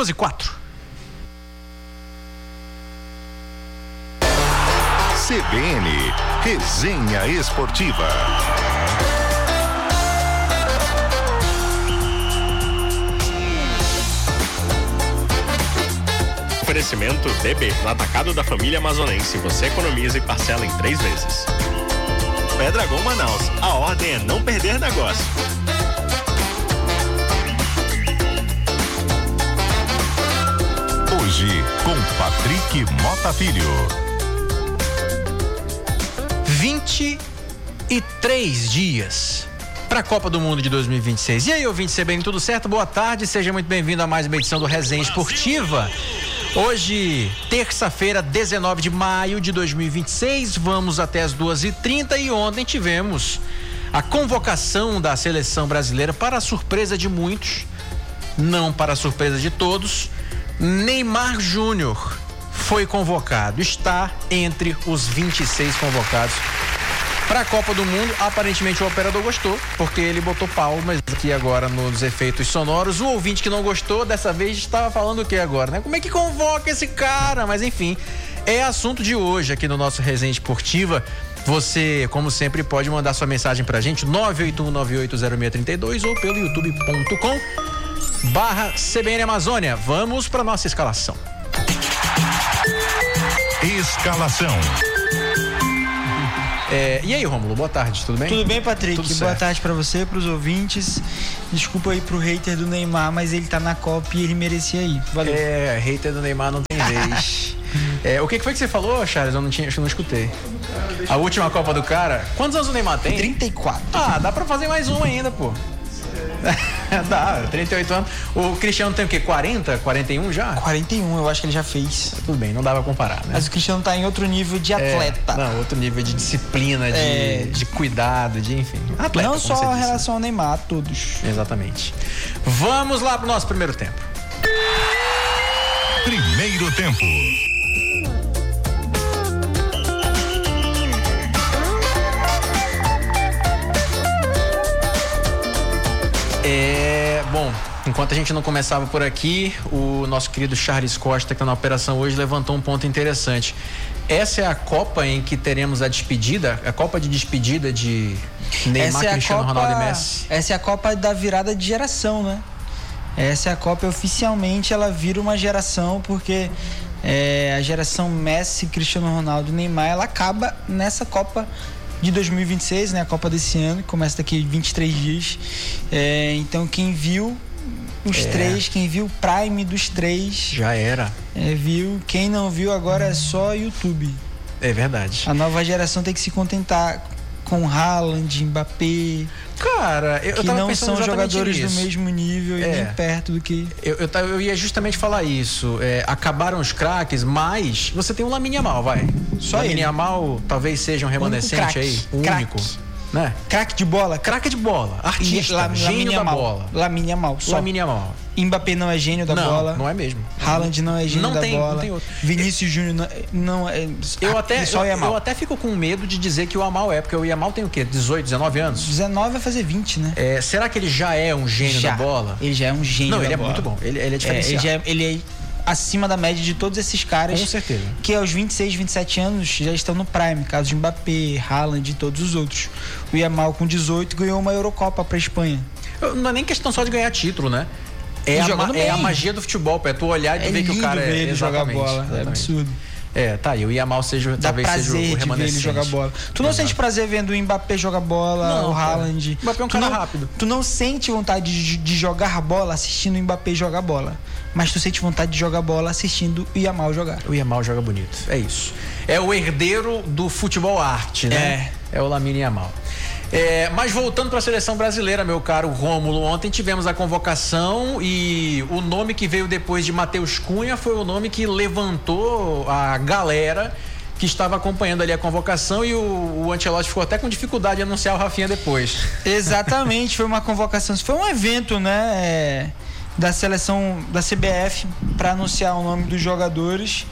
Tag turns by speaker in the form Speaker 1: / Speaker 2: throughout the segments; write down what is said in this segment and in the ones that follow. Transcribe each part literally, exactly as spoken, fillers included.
Speaker 1: duas e quatro.
Speaker 2: C B N, Resenha Esportiva.
Speaker 3: Oferecimento D B, no atacado da família amazonense, você economiza e parcela em três vezes. Pedragon Manaus, a ordem é não perder negócio.
Speaker 2: Hoje, com Patrick Mota Filho.
Speaker 1: vinte e três dias para a Copa do Mundo de dois mil e vinte e seis. E aí, ouvinte C B N, tudo certo? Boa tarde, seja muito bem-vindo a mais uma edição do Resenha Esportiva. Hoje, terça-feira, dezenove de maio de dois mil e vinte e seis, vamos até as duas e trinta e ontem tivemos a convocação da seleção brasileira para a surpresa de muitos, não para a surpresa de todos. Neymar Júnior foi convocado, está entre os vinte e seis convocados para a Copa do Mundo. Aparentemente o operador gostou, porque ele botou palmas aqui agora nos efeitos sonoros. O ouvinte que não gostou, dessa vez estava falando o que agora, né? Como é que convoca esse cara? Mas enfim, é assunto de hoje aqui no nosso Resenha Esportiva. Você, como sempre, pode mandar sua mensagem pra gente, nove oito um nove oito zero seis três dois ou pelo youtube ponto com barra C B N Amazônia. Vamos para nossa escalação.
Speaker 2: Escalação.
Speaker 1: É, e aí, Rômulo, boa tarde, tudo bem?
Speaker 4: Tudo bem, Patrick?
Speaker 1: Tudo
Speaker 4: boa
Speaker 1: certo.
Speaker 4: tarde pra você, pros ouvintes. Desculpa aí pro hater do Neymar, mas ele tá na Copa e ele merecia ir. Valeu.
Speaker 1: É, hater do Neymar não tem vez. É, o que foi que você falou, Charles? Eu não, tinha, eu não escutei. A última Copa do cara. Quantos anos o Neymar tem?
Speaker 4: trinta e quatro.
Speaker 1: Ah, dá pra fazer mais um ainda, pô. Dá, trinta e oito anos. O Cristiano tem o quê? quarenta? quarenta e um já?
Speaker 4: quarenta e um, eu acho que ele já fez.
Speaker 1: Tudo bem, não dá pra comparar, né?
Speaker 4: Mas o Cristiano tá em outro nível de atleta.
Speaker 1: É, não, outro nível de disciplina, de,
Speaker 4: É.
Speaker 1: de cuidado, de enfim. Atleta,
Speaker 4: Não
Speaker 1: como
Speaker 4: só
Speaker 1: você
Speaker 4: em
Speaker 1: disse,
Speaker 4: relação ao Neymar, a todos.
Speaker 1: né? Exatamente. Vamos lá pro nosso primeiro tempo.
Speaker 2: Primeiro tempo.
Speaker 1: É, bom, enquanto a gente não começava por aqui, o nosso querido Charles Costa, que tá na operação hoje, levantou um ponto interessante. Essa é a Copa em que teremos a despedida, a Copa de despedida de Neymar,
Speaker 4: Essa é a
Speaker 1: Cristiano
Speaker 4: Copa,
Speaker 1: Ronaldo e Messi.
Speaker 4: Essa é a Copa da virada de geração, né? Essa é a Copa, oficialmente ela vira uma geração, porque é, a geração Messi, Cristiano Ronaldo e Neymar, ela acaba nessa Copa de dois mil e vinte e seis, né? A Copa desse ano, que começa daqui vinte e três dias. É, então quem viu os
Speaker 1: É.
Speaker 4: três, quem viu o Prime dos três,
Speaker 1: Já era,
Speaker 4: é, viu. Quem não viu agora é só YouTube.
Speaker 1: é verdade.
Speaker 4: A nova geração tem que se contentar com Haaland, Mbappé,
Speaker 1: Cara, eu, eu
Speaker 4: que
Speaker 1: tava
Speaker 4: não
Speaker 1: pensando
Speaker 4: são
Speaker 1: exatamente
Speaker 4: jogadores
Speaker 1: nisso.
Speaker 4: do mesmo nível e
Speaker 1: É.
Speaker 4: nem perto do que...
Speaker 1: Eu, eu, tava- eu ia justamente falar isso. É, acabaram os craques, mas você tem um Lamine Yamal, vai.
Speaker 4: Só
Speaker 1: Lamine
Speaker 4: ele.
Speaker 1: Yamal talvez seja um remanescente
Speaker 4: craque.
Speaker 1: aí, o
Speaker 4: Craque.
Speaker 1: único, né?
Speaker 4: Craque de bola,
Speaker 1: Craque de bola, artista,
Speaker 4: La-
Speaker 1: gênio
Speaker 4: Lamine
Speaker 1: da
Speaker 4: Yamal.
Speaker 1: bola.
Speaker 4: Lamine Yamal, só.
Speaker 1: Lamine Yamal.
Speaker 4: Mbappé não é gênio da
Speaker 1: não,
Speaker 4: bola.
Speaker 1: não é mesmo.
Speaker 4: Haaland não é gênio
Speaker 1: Não
Speaker 4: da
Speaker 1: tem,
Speaker 4: bola.
Speaker 1: não tem outro.
Speaker 4: Vinícius Júnior não, não é...
Speaker 1: Eu
Speaker 4: ah,
Speaker 1: até,
Speaker 4: só
Speaker 1: eu,
Speaker 4: o Yamal.
Speaker 1: eu até fico com medo de dizer que o Yamal é, porque o Yamal tem o quê? dezoito, dezenove anos?
Speaker 4: dezenove vai fazer vinte, né?
Speaker 1: É, será que ele já é um gênio
Speaker 4: Já.
Speaker 1: da bola?
Speaker 4: Ele já é um gênio
Speaker 1: Não,
Speaker 4: da
Speaker 1: ele é
Speaker 4: bola.
Speaker 1: muito bom. Ele, ele é
Speaker 4: É, ele,
Speaker 1: diferenciado.
Speaker 4: já é, ele é acima da média de todos esses caras.
Speaker 1: Com certeza.
Speaker 4: Que aos vinte e seis, vinte e sete anos já estão no prime. Caso de Mbappé, Haaland e todos os outros. O Yamal com dezoito ganhou uma Eurocopa pra Espanha.
Speaker 1: Não é nem questão só de ganhar título, né? É,
Speaker 4: E
Speaker 1: a,
Speaker 4: jogando
Speaker 1: ma- é
Speaker 4: bem.
Speaker 1: a magia do futebol, pô, é tu olhar e tu
Speaker 4: É
Speaker 1: ver que o
Speaker 4: lindo
Speaker 1: cara
Speaker 4: ver
Speaker 1: é
Speaker 4: ele jogar
Speaker 1: exatamente,
Speaker 4: bola. É
Speaker 1: exatamente.
Speaker 4: absurdo.
Speaker 1: É, tá aí, o Yamal seja,
Speaker 4: Dá
Speaker 1: talvez seja
Speaker 4: prazer
Speaker 1: o
Speaker 4: de ver ele
Speaker 1: remanescente.
Speaker 4: jogar bola. Tu não
Speaker 1: Exato.
Speaker 4: sente prazer vendo o Mbappé jogar bola,
Speaker 1: Não,
Speaker 4: o
Speaker 1: cara.
Speaker 4: Haaland?
Speaker 1: O Mbappé é um
Speaker 4: Tu
Speaker 1: cara
Speaker 4: não-
Speaker 1: rápido.
Speaker 4: Tu não sente vontade de, de jogar bola assistindo o Mbappé jogar bola. Mas tu sente vontade de jogar bola assistindo o Yamal jogar.
Speaker 1: O Yamal joga bonito, é isso. É o herdeiro do futebol arte, né? É, é o Lamine Yamal. É, mas voltando para a seleção brasileira, meu caro Rômulo, ontem tivemos a convocação e o nome que veio depois de Matheus Cunha foi o nome que levantou a galera que estava acompanhando ali a convocação e o, o Ancelotti ficou até com dificuldade de anunciar o Rafinha depois.
Speaker 4: Exatamente, foi uma convocação, foi um evento, né, é, da seleção da C B F para anunciar o nome dos jogadores.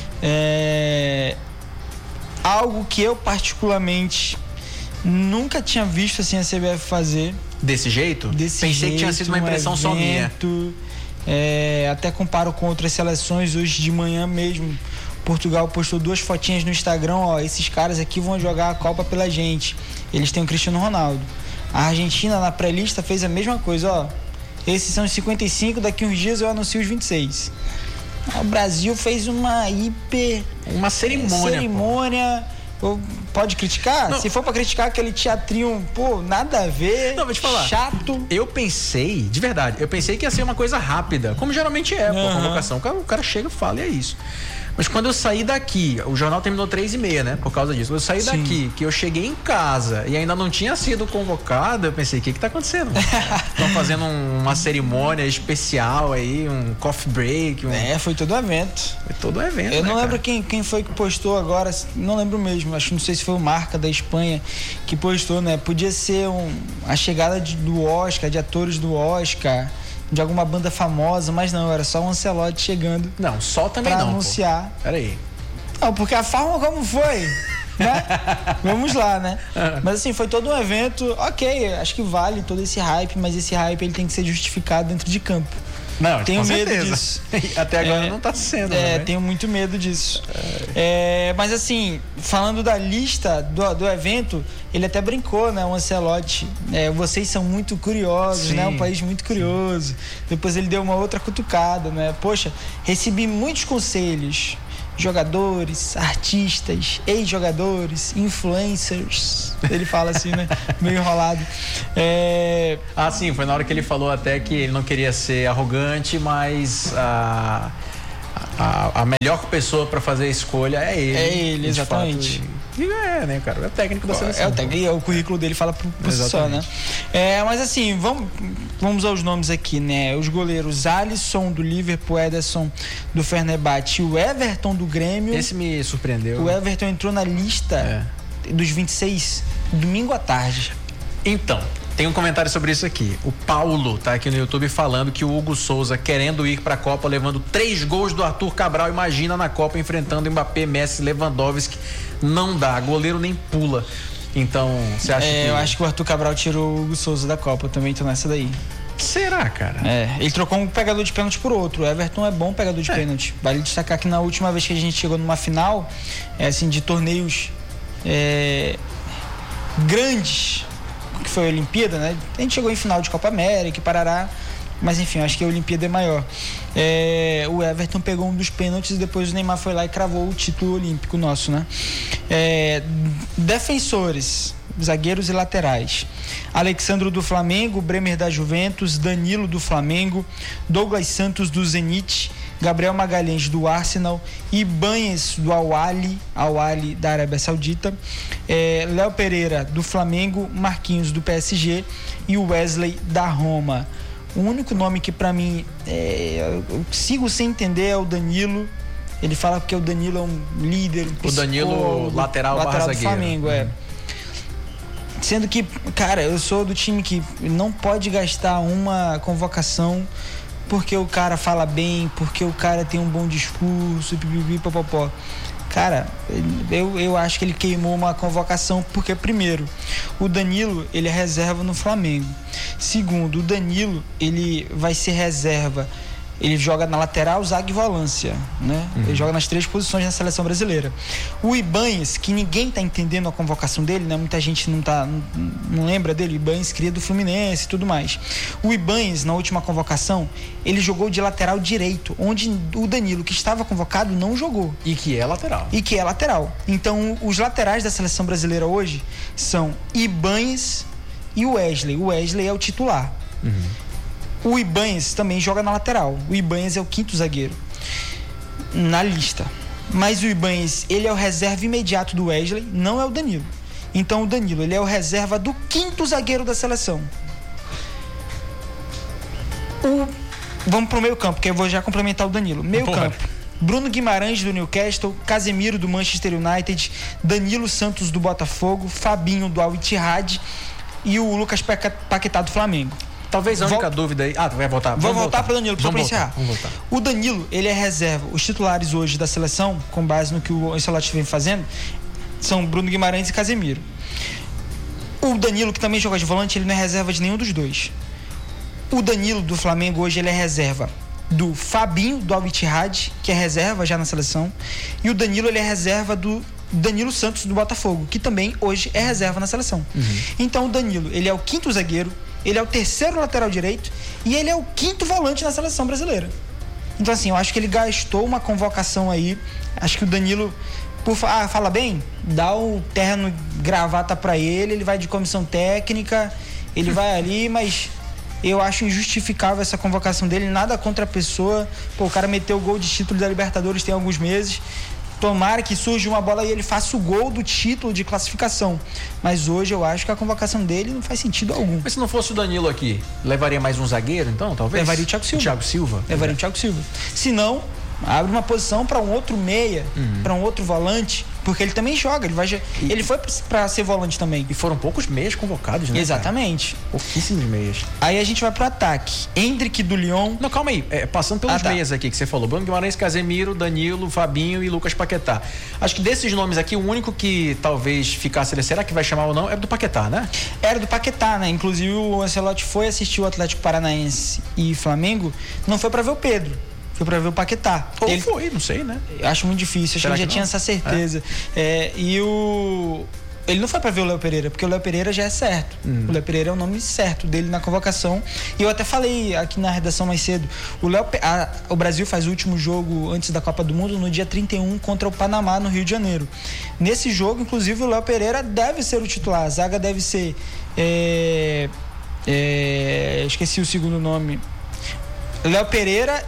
Speaker 4: É, algo que eu particularmente nunca tinha visto assim a C B F fazer.
Speaker 1: Desse jeito?
Speaker 4: Desse
Speaker 1: Pensei
Speaker 4: jeito,
Speaker 1: que tinha sido uma impressão
Speaker 4: um
Speaker 1: só minha.
Speaker 4: evento É, até comparo com outras seleções. Hoje de manhã mesmo, Portugal postou duas fotinhas no Instagram, ó, esses caras aqui vão jogar a Copa pela gente. Eles têm o Cristiano Ronaldo. A Argentina na pré-lista fez a mesma coisa, ó. Esses são os cinquenta e cinco, daqui uns dias eu anuncio os vinte e seis. O Brasil fez uma hiper...
Speaker 1: Uma cerimônia.
Speaker 4: Cerimônia. Pô. Pode criticar? Não. Se for pra criticar aquele teatrinho, pô, nada a ver.
Speaker 1: Não, vou te falar.
Speaker 4: Chato.
Speaker 1: Eu pensei, de verdade, eu pensei que ia ser uma coisa rápida, como geralmente é, uhum. Pô, convocação. O cara, o cara chega e fala, e é isso. Mas quando eu saí daqui, o jornal terminou três e meia, né? Por causa disso. Quando eu saí Sim. daqui, que eu cheguei em casa e ainda não tinha sido convocado, eu pensei, o que que tá acontecendo? Estão fazendo um, uma cerimônia especial aí, um coffee break. Um...
Speaker 4: É, foi todo um evento.
Speaker 1: Foi todo um evento,
Speaker 4: Eu
Speaker 1: né,
Speaker 4: não
Speaker 1: cara?
Speaker 4: lembro quem, quem foi que postou agora, não lembro mesmo, acho que não sei se foi o Marca da Espanha que postou, né? Podia ser um, a chegada de, do Oscar, de atores do Oscar, de alguma banda famosa, mas não, era só o Ancelotti chegando.
Speaker 1: Não, só também
Speaker 4: pra
Speaker 1: não.
Speaker 4: anunciar.
Speaker 1: Pô. Peraí.
Speaker 4: Não, porque a forma como foi, né? Vamos lá, né? Mas assim, foi todo um evento, ok, acho que vale todo esse hype, mas esse hype ele tem que ser justificado dentro de campo.
Speaker 1: Não,
Speaker 4: tenho
Speaker 1: com
Speaker 4: medo
Speaker 1: certeza.
Speaker 4: disso.
Speaker 1: Até agora
Speaker 4: é,
Speaker 1: não tá sendo,
Speaker 4: É,
Speaker 1: né?
Speaker 4: tenho muito medo disso. É. É, mas assim, falando da lista do, do evento, ele até brincou, né? O Ancelotti. É, vocês são muito curiosos,
Speaker 1: Sim,
Speaker 4: né? Um país muito curioso. Sim. Depois ele deu uma outra cutucada, né? Poxa, recebi muitos conselhos. Jogadores, artistas, ex-jogadores, influencers. Ele fala assim, né? Meio enrolado. É...
Speaker 1: Ah, sim, foi na hora que ele falou até que ele não queria ser arrogante, mas a, a, a melhor pessoa para fazer a escolha é ele.
Speaker 4: É ele, exatamente.
Speaker 1: Fato, e é, né, cara? É o técnico da seleção.
Speaker 4: É o técnico, o currículo dele fala por, por si só, né? É, mas assim, vamos, vamos aos nomes aqui, né? Os goleiros Alisson do Liverpool, Ederson do Fenerbahçe e o Everton do Grêmio.
Speaker 1: Esse me surpreendeu.
Speaker 4: O Everton entrou na lista é. dos vinte e seis domingo à tarde.
Speaker 1: Então, tem um comentário sobre isso aqui. O Paulo tá aqui no YouTube falando que o Hugo Souza querendo ir pra Copa, levando três gols do Arthur Cabral. Imagina na Copa enfrentando Mbappé, Messi, Lewandowski. Não dá, goleiro nem pula. Então, você acha
Speaker 4: é,
Speaker 1: que...
Speaker 4: Eu acho que o Arthur Cabral tirou o Hugo Souza da Copa, eu também tô nessa daí.
Speaker 1: Será, cara?
Speaker 4: É, ele trocou um pegador de pênalti por outro. O Everton é bom pegador de é. pênalti. Vale destacar que na última vez que a gente chegou numa final, é assim, de torneios é, grandes, que foi a Olimpíada, né? A gente chegou em final de Copa América e Parará, mas enfim, acho que a Olimpíada é maior. É, o Everton pegou um dos pênaltis e depois o Neymar foi lá e cravou o título olímpico nosso, né? É, defensores, zagueiros e laterais: Alexandro do Flamengo, Bremer da Juventus, Danilo do Flamengo, Douglas Santos do Zenit, Gabriel Magalhães do Arsenal, Ibanez do Al-Ahly, Al-Ahly da Arábia Saudita, é, Léo Pereira do Flamengo, Marquinhos do P S G e o Wesley da Roma. O único nome que pra mim é, eu sigo sem entender é o Danilo. Ele fala que o Danilo é um líder, um
Speaker 1: o Danilo lateral,
Speaker 4: lateral
Speaker 1: barra
Speaker 4: do Flamengo,
Speaker 1: zagueiro.
Speaker 4: é. Sendo que, cara, eu sou do time que não pode gastar uma convocação porque o cara fala bem, porque o cara tem um bom discurso, pipipi, popopó. Cara, eu, eu acho que ele queimou uma convocação porque, primeiro, o Danilo, ele é reserva no Flamengo. Segundo, o Danilo, ele vai ser reserva. Ele joga na lateral, zaga e volância, né? Uhum. Ele joga nas três posições na seleção brasileira. O Ibanez, que ninguém tá entendendo a convocação dele, né? Muita gente não tá, não, não lembra dele. O Ibanez cria do Fluminense e tudo mais. O Ibanez, na última convocação, ele jogou de lateral direito, onde o Danilo, que estava convocado, não jogou.
Speaker 1: E que é lateral.
Speaker 4: E que é lateral. Então, os laterais da seleção brasileira hoje são Ibanez e o Wesley. O Wesley é o titular. Uhum. O Ibanez também joga na lateral. O Ibanez é o quinto zagueiro na lista. Mas o Ibanez, ele é o reserva imediato do Wesley, não é o Danilo. Então o Danilo, ele é o reserva do quinto zagueiro da seleção. O... Vamos pro meio campo, que eu vou já complementar o Danilo. Meio Porra. campo: Bruno Guimarães do Newcastle, Casemiro do Manchester United, Danilo Santos do Botafogo, Fabinho do Al-Ittihad e o Lucas Paquetá do Flamengo.
Speaker 1: Talvez a única Vol... dúvida aí... Ah, tu vai voltar.
Speaker 4: Vamos voltar, voltar para o Danilo, só para encerrar.
Speaker 1: Vamos voltar.
Speaker 4: O Danilo, ele é reserva. Os titulares hoje da seleção, com base no que o Ancelotti vem fazendo, são Bruno Guimarães e Casemiro. O Danilo, que também joga de volante, ele não é reserva de nenhum dos dois. O Danilo do Flamengo hoje, ele é reserva do Fabinho, do Al Ittihad, que é reserva já na seleção. E o Danilo, ele é reserva do Danilo Santos, do Botafogo, que também hoje é reserva na seleção. Uhum. Então o Danilo, ele é o quinto zagueiro, ele é o terceiro lateral direito e ele é o quinto volante na seleção brasileira. Então assim, eu acho que ele gastou uma convocação aí. Acho que o Danilo, por ah, fala bem, dá o terno gravata pra ele, ele vai de comissão técnica, ele vai ali, mas eu acho injustificável essa convocação dele, nada contra a pessoa. Pô, o cara meteu o gol de título da Libertadores tem alguns meses. Tomara que surja uma bola e ele faça o gol do título de classificação. Mas hoje eu acho que a convocação dele não faz sentido algum.
Speaker 1: Mas se não fosse o Danilo aqui, levaria mais um zagueiro, então, talvez?
Speaker 4: Levaria o Thiago Silva.
Speaker 1: O Thiago Silva?
Speaker 4: Levaria é. o Thiago Silva. Se não, abre uma posição para um outro meia, uhum. para um outro volante, porque ele também joga. Ele, vai, e, ele foi para ser volante também.
Speaker 1: E foram poucos meias convocados, né?
Speaker 4: Exatamente.
Speaker 1: Cara? Pouquíssimos meias.
Speaker 4: Aí a gente vai pro ataque. Hendrick do Lyon.
Speaker 1: Não, calma aí. É, passando pelos ah, tá. meias aqui que você falou. Bruno Guimarães, Casemiro, Danilo, Fabinho e Lucas Paquetá. Acho que desses nomes aqui, o único que talvez ficasse, será que vai chamar ou não, era do Paquetá, né?
Speaker 4: Era do Paquetá, né? Inclusive o Ancelotti foi assistir o Atlético Paranaense e Flamengo, não foi para ver o Pedro. Foi pra ver o Paquetá.
Speaker 1: Ou
Speaker 4: ele
Speaker 1: foi, não sei, né?
Speaker 4: Acho muito difícil, acho que ele já tinha essa certeza. É? É, e o... Ele não foi pra ver o Léo Pereira, porque o Léo Pereira já é certo. Hum. O Léo Pereira é o nome certo dele na convocação. E eu até falei aqui na redação mais cedo, o, Léo, a, o Brasil faz o último jogo antes da Copa do Mundo no dia trinta e um contra o Panamá, no Rio de Janeiro. Nesse jogo, inclusive, o Léo Pereira deve ser o titular. A zaga deve ser... É, é, esqueci o segundo nome... Léo Pereira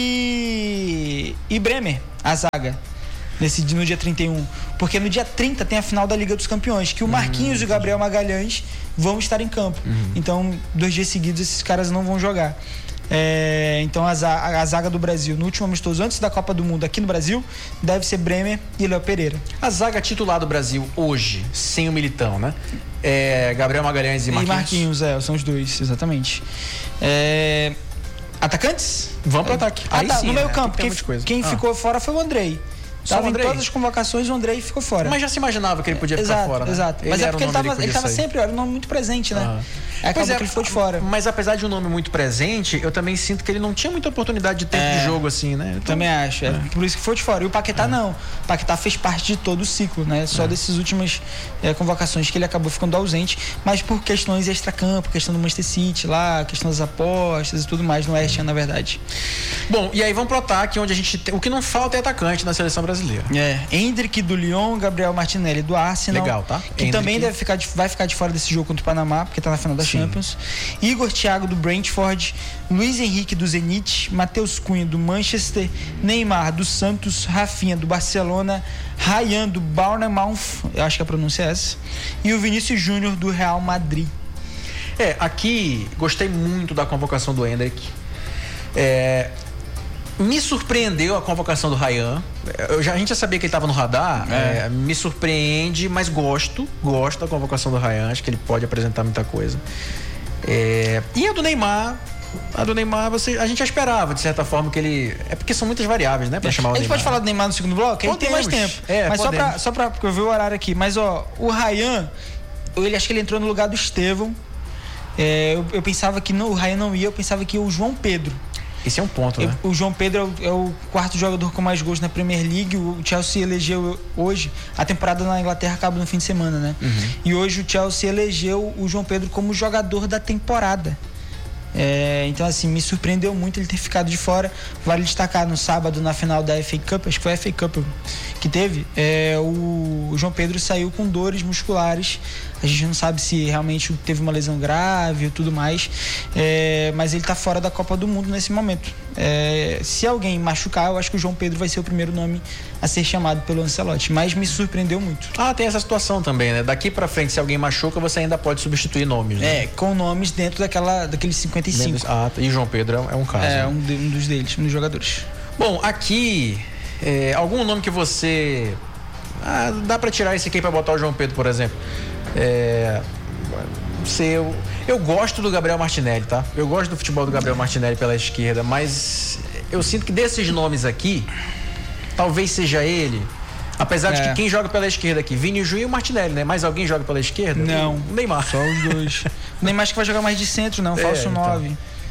Speaker 4: e e Bremer, a zaga, nesse, no dia trinta e um. Porque no dia trinta tem a final da Liga dos Campeões, que o Marquinhos uhum. e o Gabriel Magalhães vão estar em campo. Uhum. Então, dois dias seguidos, esses caras não vão jogar. É, então, a zaga, a zaga do Brasil, no último amistoso, antes da Copa do Mundo aqui no Brasil, deve ser Bremer e Léo Pereira.
Speaker 1: A zaga titular do Brasil hoje, sem o Militão, né? É Gabriel Magalhães e Marquinhos.
Speaker 4: E Marquinhos, é, são os dois, exatamente. É... Atacantes?
Speaker 1: Vamos pro ataque.
Speaker 4: Ah,
Speaker 1: Aí
Speaker 4: tá,
Speaker 1: sim,
Speaker 4: no meio
Speaker 1: né?
Speaker 4: campo. Quem, quem
Speaker 1: ah.
Speaker 4: ficou fora foi o Andrei.
Speaker 1: Só
Speaker 4: Tava
Speaker 1: o Andrei?
Speaker 4: em todas as convocações, o Andrei ficou fora.
Speaker 1: Mas já se imaginava que ele podia
Speaker 4: exato,
Speaker 1: ficar fora, né?
Speaker 4: Exato,
Speaker 1: ele
Speaker 4: mas é porque ele estava
Speaker 1: ele
Speaker 4: ele sempre, era um nome muito presente, né?
Speaker 1: Ah.
Speaker 4: Aí acabou
Speaker 1: é,
Speaker 4: que ele ficou de fora.
Speaker 1: Mas apesar de um nome muito presente, eu também sinto que ele não tinha muita oportunidade de tempo é, de jogo assim, né?
Speaker 4: Então, também acho, é. É. Por isso que foi de fora. E o Paquetá é. não. O Paquetá fez parte de todo o ciclo, né? Só é. dessas últimas é, convocações que ele acabou ficando ausente, mas por questões extracampo, questão do Manchester City lá, questão das apostas e tudo mais no West Ham, na verdade.
Speaker 1: Bom, e aí vamos pro ataque, onde a gente tem... O que não falta é atacante na seleção brasileira.
Speaker 4: É. Hendrick do Lyon, Gabriel Martinelli do Arsenal.
Speaker 1: Legal, tá?
Speaker 4: Que
Speaker 1: Hendrick.
Speaker 4: também deve ficar de, vai ficar de fora desse jogo contra o Panamá, porque tá na final da Sim. Champions. Igor Thiago do Brentford, Luiz Henrique do Zenit, Matheus Cunha do Manchester, Neymar do Santos, Rafinha do Barcelona, Ryan do Bournemouth, eu acho que a pronúncia é essa, e o Vinícius Júnior do Real Madrid.
Speaker 1: É, aqui gostei muito da convocação do Hendrick. É, me surpreendeu a convocação do Ryan. Eu já, a gente já sabia que ele estava no radar. É. É, me surpreende, mas gosto. Gosto da convocação do Ryan. Acho que ele pode apresentar muita coisa. É, e a do Neymar, a do Neymar, você, a gente já esperava, de certa forma, que ele... É porque são muitas variáveis, né, pra
Speaker 4: é.
Speaker 1: chamar o Neymar.
Speaker 4: A gente pode falar do Neymar no segundo bloco? Ele tem mais tempo.
Speaker 1: É,
Speaker 4: mas só pra, só pra... Porque eu vi o horário aqui. Mas, ó, o Ryan, ele, acho que ele entrou no lugar do Estevão. É, eu, eu pensava que não, o Ryan não ia, eu pensava que ia o João Pedro.
Speaker 1: Esse é um ponto, né?
Speaker 4: Eu, o João Pedro é o, é o quarto jogador com mais gols na Premier League. O Chelsea elegeu hoje, a temporada na Inglaterra acaba no fim de semana, né? Uhum. E hoje o Chelsea elegeu o João Pedro como jogador da temporada. É, então, assim, me surpreendeu muito ele ter ficado de fora. Vale destacar, no sábado, na final da F A Cup, acho que foi a F A Cup que teve, é, o, o João Pedro saiu com dores musculares. A gente não sabe se realmente teve uma lesão grave e tudo mais, é, mas ele tá fora da Copa do Mundo nesse momento. É, se alguém machucar, eu acho que o João Pedro vai ser o primeiro nome a ser chamado pelo Ancelotti, mas me surpreendeu muito.
Speaker 1: Ah, tem essa situação também, né? Daqui pra frente, se alguém machuca, você ainda pode substituir nomes, né?
Speaker 4: É, com nomes dentro daquela, daqueles cinquenta e cinco.
Speaker 1: Dentro, ah, e João Pedro é um caso.
Speaker 4: É,
Speaker 1: né?
Speaker 4: um, de, um dos deles, um dos jogadores.
Speaker 1: Bom, aqui, é, algum nome que você... Ah, dá pra tirar esse aqui pra botar o João Pedro, por exemplo. É... Sei, eu, eu gosto do Gabriel Martinelli, tá? Eu gosto do futebol do Gabriel Martinelli pela esquerda, mas eu sinto que desses nomes aqui, talvez seja ele. Apesar é. de que quem joga pela esquerda aqui, Vini Ju e o Martinelli, né? Mais alguém joga pela esquerda?
Speaker 4: Não.
Speaker 1: O Neymar.
Speaker 4: Só os dois. O Neymar acho que vai jogar mais de centro, não, falso
Speaker 1: é,
Speaker 4: nove.
Speaker 1: Então.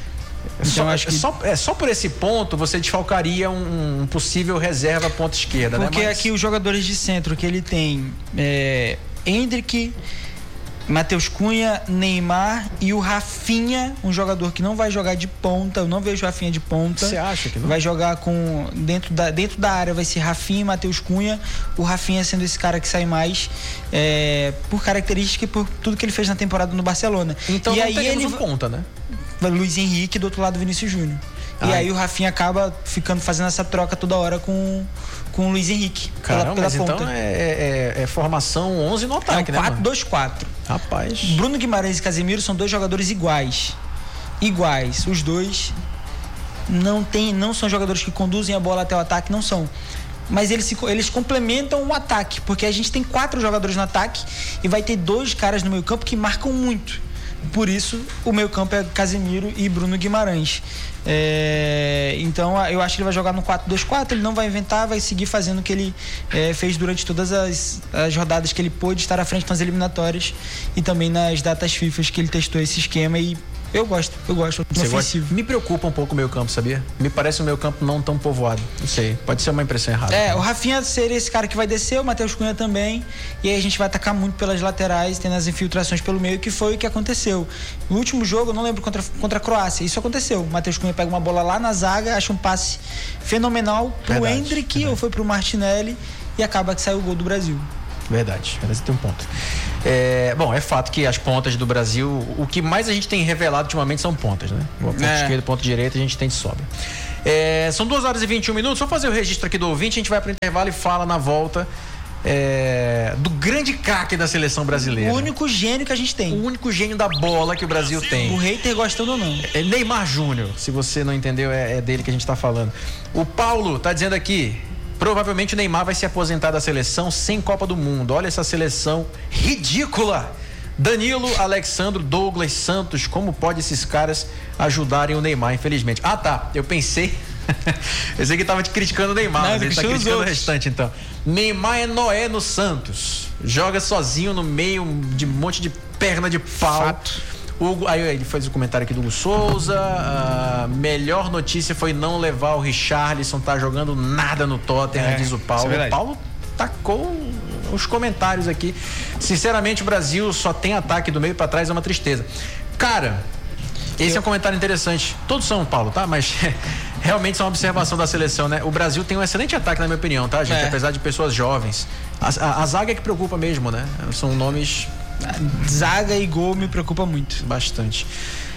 Speaker 1: Então, só, acho que... só, é, só por esse ponto você desfalcaria um, um possível reserva ponta esquerda,
Speaker 4: Porque
Speaker 1: né? Mas...
Speaker 4: aqui os jogadores de centro que ele tem é, Endrick, Matheus Cunha, Neymar e o Rafinha, um jogador que não vai jogar de ponta. Eu não vejo o Rafinha de ponta.
Speaker 1: Você acha que não?
Speaker 4: Vai jogar com dentro da, dentro da área, vai ser Rafinha e Matheus Cunha. O Rafinha sendo esse cara que sai mais é, por característica e por tudo que ele fez na temporada no Barcelona.
Speaker 1: Então
Speaker 4: e
Speaker 1: não
Speaker 4: aí ele
Speaker 1: um ponta, né?
Speaker 4: Luiz Henrique, do outro lado Vinícius Júnior. E aí o Rafinha acaba ficando fazendo essa troca toda hora com, com o Luiz Henrique.
Speaker 1: Caramba,
Speaker 4: pela, pela
Speaker 1: mas
Speaker 4: ponta.
Speaker 1: Então é, é, é formação onze no ataque,
Speaker 4: é um
Speaker 1: né?
Speaker 4: quatro dois quatro.
Speaker 1: Rapaz.
Speaker 4: Bruno Guimarães e Casemiro são dois jogadores iguais. Iguais. Os dois não, tem, não são jogadores que conduzem a bola até o ataque, não são. Mas eles, se, eles complementam o ataque, porque a gente tem quatro jogadores no ataque e vai ter dois caras no meio campo que marcam muito. Por isso, o meio campo é Casemiro e Bruno Guimarães. É, então, eu acho que ele vai jogar no quatro dois quatro, ele não vai inventar, vai seguir fazendo o que ele é, fez durante todas as, as rodadas que ele pôde estar à frente nas eliminatórias e também nas datas FIFA que ele testou esse esquema e eu gosto, eu gosto.
Speaker 1: Você gosta? Me preocupa um pouco o meio campo, sabia? Me parece o meio campo não tão povoado. Não sei, pode ser uma impressão errada.
Speaker 4: É, o Rafinha seria esse cara que vai descer, o Matheus Cunha também, e aí a gente vai atacar muito pelas laterais, tendo as infiltrações pelo meio, que foi o que aconteceu. No último jogo, eu não lembro, contra, contra a Croácia, isso aconteceu. O Matheus Cunha pega uma bola lá na zaga, acha um passe fenomenal pro verdade, Endrick, verdade. Ou foi pro Martinelli, e acaba que saiu o gol do Brasil.
Speaker 1: Verdade, você tem um ponto. É, bom, é fato que as pontas do Brasil, o que mais a gente tem revelado ultimamente são pontas, né? O ponto é. esquerdo, ponto direito, a gente tem de sobra. É, são duas horas e vinte e um minutos, só fazer o registro aqui do ouvinte, a gente vai para o intervalo e fala na volta é, do grande craque da seleção brasileira.
Speaker 4: O único gênio que a gente tem.
Speaker 1: O único gênio da bola que o Brasil tem.
Speaker 4: O hater gostando ou não.
Speaker 1: É Neymar Júnior, se você não entendeu, é, é dele que a gente está falando. O Paulo tá dizendo aqui, provavelmente o Neymar vai se aposentar da seleção sem Copa do Mundo. Olha essa seleção ridícula. Danilo, Alexandro, Douglas, Santos, como pode esses caras ajudarem o Neymar, infelizmente? Ah, tá, eu pensei eu sei que tava te criticando o Neymar, não, mas ele tá criticando o restante, então. Neymar é Noé no Santos, joga sozinho no meio de um monte de perna de pau. Fato. Hugo, aí ele fez o comentário aqui do Hugo Souza. A melhor notícia foi não levar o Richarlison, tá jogando nada no Tottenham, é, diz o Paulo. É o Paulo tacou os comentários aqui. Sinceramente, o Brasil só tem ataque do meio pra trás, é uma tristeza. Cara, esse Eu... é um comentário interessante. Todos são, Paulo, tá? Mas realmente é uma observação da seleção, né? O Brasil tem um excelente ataque, na minha opinião, tá, gente? É. Apesar de pessoas jovens. A, a, a zaga é que preocupa mesmo, né? São nomes...
Speaker 4: Zaga e gol me preocupa muito.
Speaker 1: Bastante.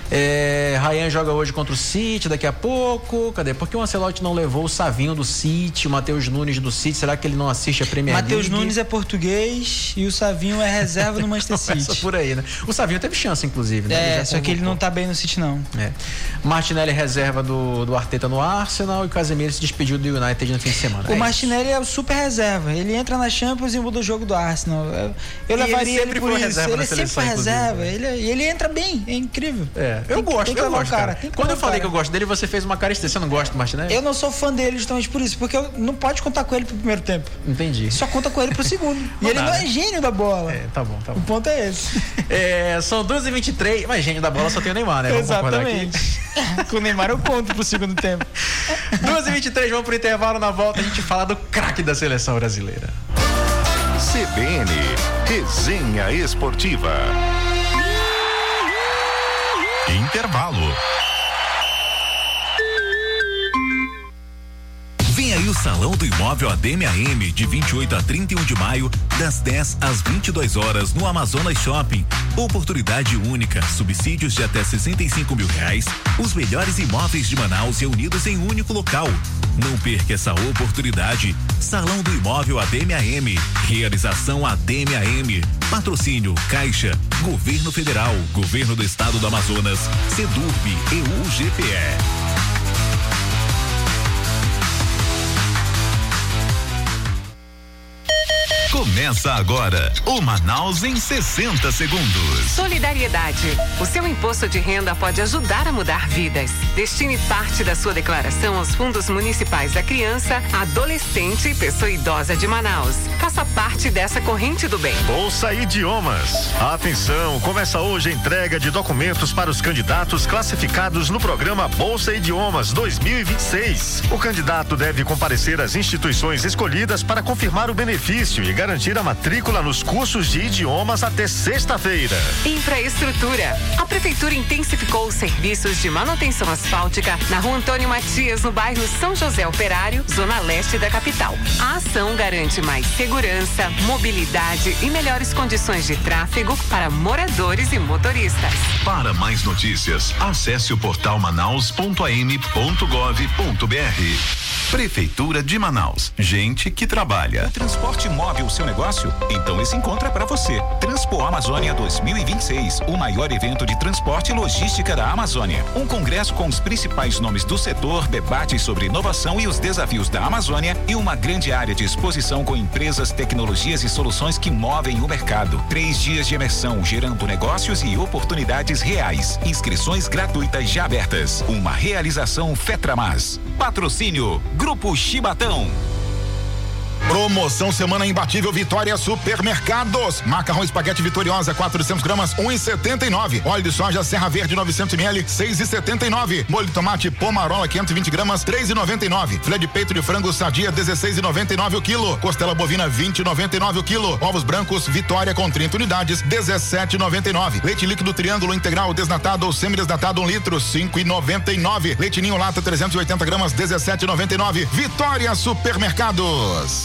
Speaker 1: É, Ryan joga hoje contra o City daqui a pouco. Cadê? Por que o Ancelotti não levou o Savinho do City, o Matheus Nunes do City? Será que ele não assiste a Premier League?
Speaker 4: Matheus Nunes é português e o Savinho é reserva no Manchester City.
Speaker 1: Começa por aí, né? O Savinho teve chance, inclusive,
Speaker 4: né? É, só que ele não tá bem no City, não.
Speaker 1: É. Martinelli reserva do, do Arteta no Arsenal e o Casemiro se despediu do United no fim de semana.
Speaker 4: O
Speaker 1: é
Speaker 4: Martinelli é o super reserva. Ele entra na Champions e muda o jogo do Arsenal. Eu, eu levaria ele, ele por isso. Ele sempre foi reserva. Ele, ele entra bem, é incrível.
Speaker 1: É, eu
Speaker 4: tem,
Speaker 1: gosto,
Speaker 4: tem que
Speaker 1: eu gosto.
Speaker 4: Cara.
Speaker 1: Cara. Quando eu falei cara. que eu gosto dele, você fez uma cara estranha. Você não gosta do Martinelli?
Speaker 4: Eu não sou fã dele justamente por isso, porque eu não pode contar com ele pro primeiro tempo.
Speaker 1: Entendi.
Speaker 4: Só conta com ele pro segundo. E não ele dá, não é né? gênio da bola.
Speaker 1: É, tá bom, tá bom.
Speaker 4: O ponto é esse.
Speaker 1: É, são duas e vinte e três, mas gênio da bola só tem o Neymar, né?
Speaker 4: Vamos Exatamente. Com o Neymar eu conto pro segundo tempo.
Speaker 1: duas e vinte e três, vamos pro intervalo. Na volta a gente fala do craque da seleção brasileira.
Speaker 2: C B N, Resenha Esportiva. Intervalo.
Speaker 5: Vem aí o Salão do Imóvel A D M A M, de vinte e oito a trinta e um de maio, das dez às vinte e duas horas, no Amazonas Shopping. Oportunidade única, subsídios de até sessenta e cinco mil reais, os melhores imóveis de Manaus reunidos em um único local. Não perca essa oportunidade. Salão do Imóvel A D M A M, realização A D M A M, patrocínio Caixa, Governo Federal, Governo do Estado do Amazonas, Sedurb e U G P E. Começa Começa agora o Manaus em sessenta segundos.
Speaker 6: Solidariedade. O seu imposto de renda pode ajudar a mudar vidas. Destine parte da sua declaração aos fundos municipais da criança, adolescente e pessoa idosa de Manaus. Faça parte dessa corrente do bem.
Speaker 2: Bolsa Idiomas. Atenção, começa hoje a entrega de documentos para os candidatos classificados no programa Bolsa Idiomas dois mil e vinte e seis. O candidato deve comparecer às instituições escolhidas para confirmar o benefício e garantir a matrícula nos cursos de idiomas até sexta-feira.
Speaker 6: Infraestrutura. A Prefeitura intensificou os serviços de manutenção asfáltica na Rua Antônio Matias, no bairro São José Operário, zona leste da capital. A ação garante mais segurança, mobilidade e melhores condições de tráfego para moradores e motoristas.
Speaker 5: Para mais notícias, acesse o portal manaus ponto a m ponto gov ponto b r. Prefeitura de Manaus. Gente que trabalha.
Speaker 7: O transporte móvel o seu negócio? Então esse encontro é para você. Transpo Amazônia dois mil e vinte e seis, o maior evento de transporte e logística da Amazônia. Um congresso com os principais nomes do setor, debates sobre inovação e os desafios da Amazônia e uma grande área de exposição com empresas, tecnologias e soluções que movem o mercado. Três dias de imersão gerando negócios e oportunidades reais. Inscrições gratuitas já abertas. Uma realização Fetramas. Patrocínio Grupo Chibatão.
Speaker 8: Promoção Semana Imbatível Vitória Supermercados. Macarrão espaguete Vitoriosa quatrocentos gramas, um e setenta e nove. Óleo de soja Serra Verde novecentos mililitros, seis e setenta e nove. Molho de tomate Pomarola quinhentos e vinte gramas, três e noventa e nove. Filé de peito de frango Sadia dezesseis e noventa e nove o quilo. Costela bovina vinte e noventa e nove o quilo. Ovos brancos Vitória com trinta unidades, dezessete e noventa e nove. Leite líquido Triângulo integral desnatado ou semidesnatado um litro, cinco e noventa e nove. Leite Ninho lata trezentos e oitenta gramas, dezessete e noventa e nove. Vitória Supermercados.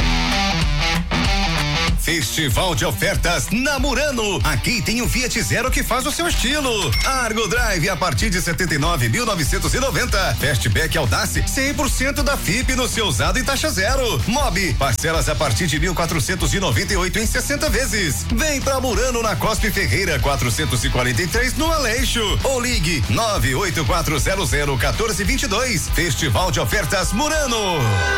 Speaker 9: Festival de ofertas na Murano. Aqui tem o Fiat Zero que faz o seu estilo. Argo Drive a partir de setenta e nove mil novecentos e noventa. Fastback Audace cem por cento da F I P no seu usado em taxa zero. Mob parcelas a partir de mil quatrocentos e noventa e oito em sessenta vezes. Vem pra Murano na Cospe Ferreira quatrocentos e quarenta e três no Aleixo. Ou ligue nove oito quatro zero zero um quatro dois dois. Festival de ofertas Murano.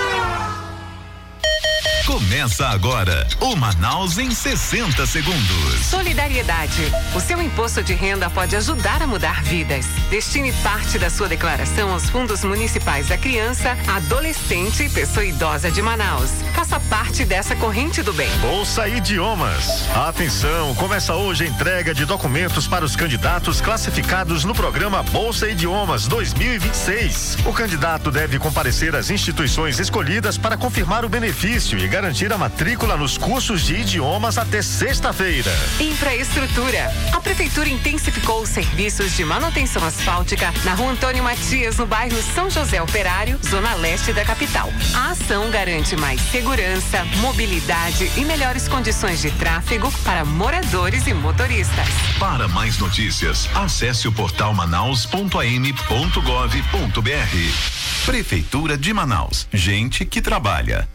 Speaker 5: Começa agora o Manaus em sessenta segundos.
Speaker 6: Solidariedade. O seu imposto de renda pode ajudar a mudar vidas. Destine parte da sua declaração aos fundos municipais da criança, adolescente e pessoa idosa de Manaus. Faça parte dessa corrente do bem.
Speaker 2: Bolsa Idiomas. Atenção, começa hoje a entrega de documentos para os candidatos classificados no programa Bolsa Idiomas dois mil e vinte e seis. O candidato deve comparecer às instituições escolhidas para confirmar o benefício e garantir a matrícula nos cursos de idiomas até sexta-feira.
Speaker 6: Infraestrutura. A Prefeitura intensificou os serviços de manutenção asfáltica na Rua Antônio Matias, no bairro São José Operário, zona leste da capital. A ação garante mais segurança, mobilidade e melhores condições de tráfego para moradores e motoristas.
Speaker 5: Para mais notícias, acesse o portal manaus ponto a m ponto gov ponto b r. Prefeitura de Manaus. Gente que trabalha.